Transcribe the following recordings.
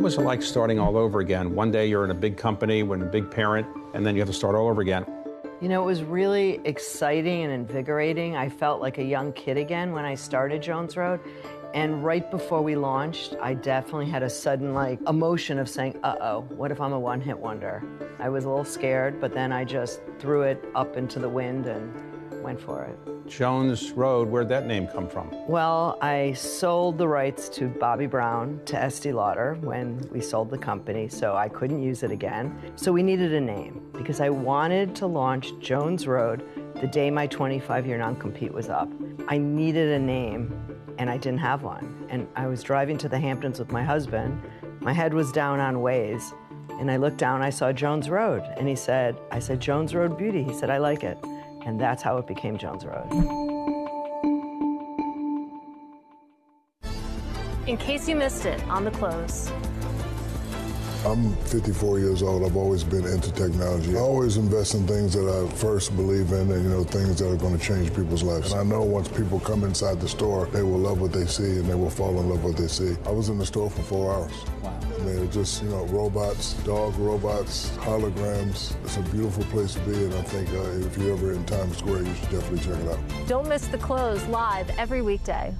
was it like starting all over again? One day you're in a big company, with a big parent, and then you have to start all over again. You know, it was really exciting and invigorating. I felt like a young kid again when I started Jones Road. And right before we launched, I definitely had a sudden emotion of saying, uh-oh, what if I'm a one-hit wonder? I was a little scared, but then I just threw it up into the wind and went for it. Jones Road, where'd that name come from? Well, I sold the rights to Bobby Brown to Estee Lauder when we sold the company, so I couldn't use it again. So we needed a name because I wanted to launch Jones Road the day my 25-year non-compete was up. I needed a name, and I didn't have one. And I was driving to the Hamptons with my husband. My head was down on Waze, and I looked down, I saw Jones Road, and I said, Jones Road Beauty. He said, I like it. And that's how it became Jones Road. In case you missed it, on the close. I'm 54 years old. I've always been into technology. I always invest in things that I first believe in and, things that are going to change people's lives. And I know once people come inside the store, they will love what they see and they will fall in love with what they see. I was in the store for 4 hours. Wow. I mean, it's just, robots, dog robots, holograms. It's a beautiful place to be, and I think if you're ever in Times Square, you should definitely check it out. Don't miss the close live every weekday.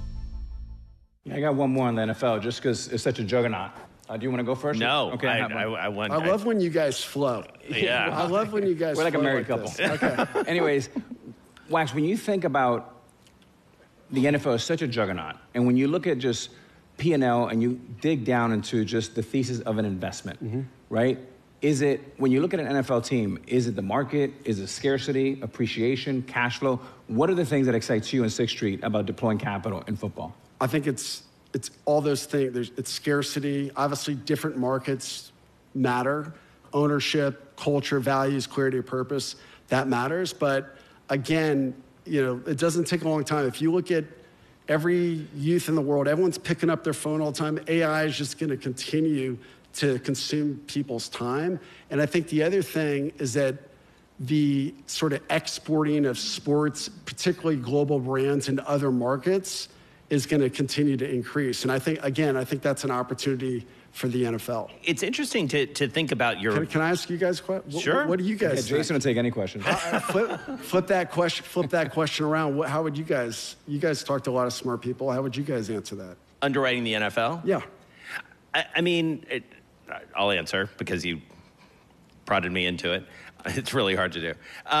I got one more on the NFL, just because it's such a juggernaut. Do you want to go first? No, okay. I want. I love when you guys flow. Yeah, I love when you guys. We're like a married couple. Okay. Anyways, Wax, when you think about the NFL is such a juggernaut, and when you look at just P&L and you dig down into just the thesis of an investment, right? Is it, when you look at an NFL team, is it the market? Is it scarcity, appreciation, cash flow? What are the things that excites you in 6th Street about deploying capital in football? I think it's all those things. It's scarcity. Obviously, different markets matter. Ownership, culture, values, clarity of purpose, that matters. But again, it doesn't take a long time. If you look at every youth in the world, everyone's picking up their phone all the time. AI is just going to continue to consume people's time. And I think the other thing is that the sort of exporting of sports, particularly global brands into other markets, is going to continue to increase. And I think that's an opportunity for the NFL. It's interesting to think about your... Can I ask you guys a question? Sure. What do you guys think? Jason will take any questions. Flip that question around. How would you guys talk to a lot of smart people. How would you guys answer that? Underwriting the NFL? Yeah. I mean, I'll answer because you prodded me into it. It's really hard to do.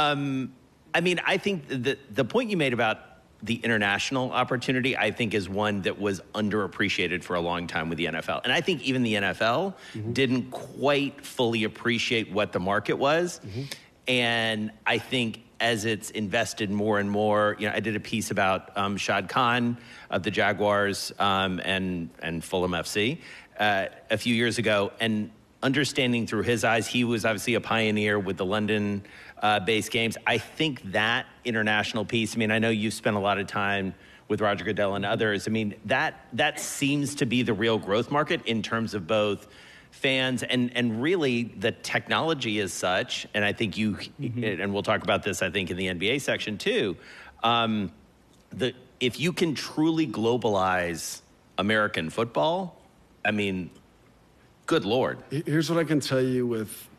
I think the point you made about the international opportunity, I think, is one that was underappreciated for a long time with the NFL. And I think even the NFL didn't quite fully appreciate what the market was. And I think as it's invested more and more, I did a piece about Shad Khan of the Jaguars and Fulham FC a few years ago, and understanding through his eyes, he was obviously a pioneer with the London based games. I think that international piece, I know you've spent a lot of time with Roger Goodell and others. That seems to be the real growth market in terms of both fans and really the technology is such, and I think and we'll talk about this, I think, in the NBA section too, if you can truly globalize American football, good Lord. Here's what I can tell you with